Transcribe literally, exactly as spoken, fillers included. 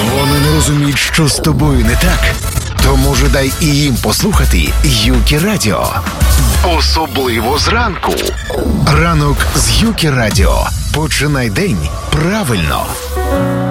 Вони не розуміють, що з тобою не так. Тому ж дай і їм послухати Юкі Радіо. Особливо зранку. Ранок з Юкі Радіо. Починай день правильно.